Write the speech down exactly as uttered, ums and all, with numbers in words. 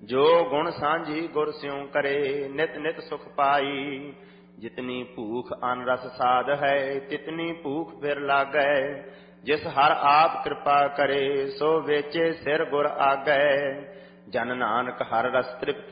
ਜੋ ਗੁਣ ਸਾਂਝੀ ਗੁਰ ਸਿਉ ਕਰੇ, ਨਿਤ ਨਿਤ ਸੁਖ ਪਾਈ। ਜਿਤਨੀ ਭੂਖ ਅਨ ਰਸ ਸਾਧ ਹੈ, ਤਿਤਨੀ ਭੂਖ ਫਿਰ ਲਾਗੈ। ਜਿਸ ਹਰ ਆਪ ਕਿਰਪਾ ਕਰੇ, ਸੋ ਵੇਚੇ ਸਿਰ ਗੁਰ ਆਗੈ। ਜਨ ਨਾਨਕ ਹਰ ਰਸ ਤ੍ਰਿਪਤ